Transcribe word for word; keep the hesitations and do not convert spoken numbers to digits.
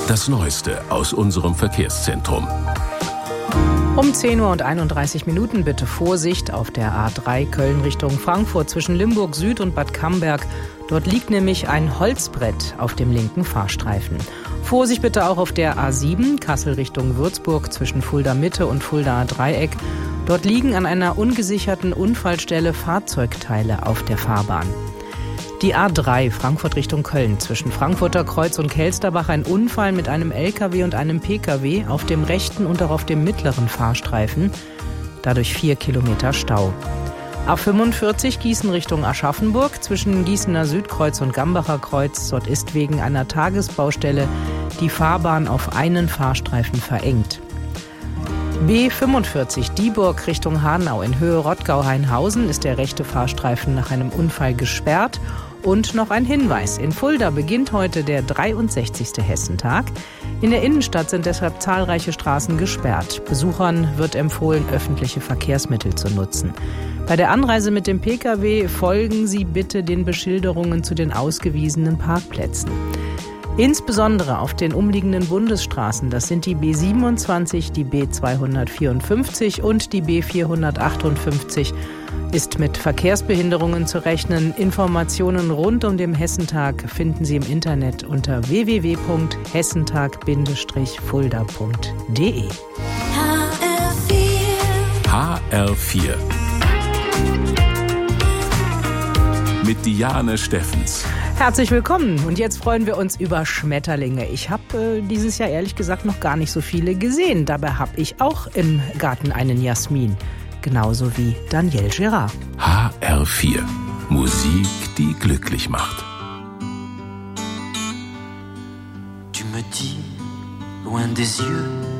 Das Neueste aus unserem Verkehrszentrum. Um zehn Uhr und einunddreißig Minuten bitte Vorsicht auf der A drei Köln Richtung Frankfurt zwischen Limburg Süd und Bad Camberg. Dort liegt nämlich ein Holzbrett auf dem linken Fahrstreifen. Vorsicht bitte auch auf der A sieben Kassel Richtung Würzburg zwischen Fulda Mitte und Fuldaer Dreieck. Dort liegen an einer ungesicherten Unfallstelle Fahrzeugteile auf der Fahrbahn. Die A drei Frankfurt Richtung Köln zwischen Frankfurter Kreuz und Kelsterbach ein Unfall mit einem L K W und einem P K W auf dem rechten und auch auf dem mittleren Fahrstreifen. Dadurch vier Kilometer Stau. A fünfundvierzig Gießen Richtung Aschaffenburg zwischen Gießener Südkreuz und Gambacher Kreuz. Dort ist wegen einer Tagesbaustelle die Fahrbahn auf einen Fahrstreifen verengt. B fünfundvierzig Dieburg Richtung Hanau in Höhe Rottgau-Hainhausen ist der rechte Fahrstreifen nach einem Unfall gesperrt. Und noch ein Hinweis: In Fulda beginnt heute der dreiundsechzigste Hessentag. In der Innenstadt sind deshalb zahlreiche Straßen gesperrt. Besuchern wird empfohlen, öffentliche Verkehrsmittel zu nutzen. Bei der Anreise mit dem P K W folgen Sie bitte den Beschilderungen zu den ausgewiesenen Parkplätzen. Insbesondere auf den umliegenden Bundesstraßen, das sind die B siebenundzwanzig, die B zweihundertvierundfünfzig und die B vierhundertachtundfünfzig, ist mit Verkehrsbehinderungen zu rechnen. Informationen rund um den Hessentag finden Sie im Internet unter w w w punkt hessentag Bindestrich fulda punkt d e. H R vier mit Diane Steffens. Herzlich willkommen und jetzt freuen wir uns über Schmetterlinge. Ich habe äh, dieses Jahr ehrlich gesagt noch gar nicht so viele gesehen. Dabei habe ich auch im Garten einen Jasmin. Genauso wie Danielle Gérard. H R vier. Musik, die glücklich macht. Tu me dis, loin des yeux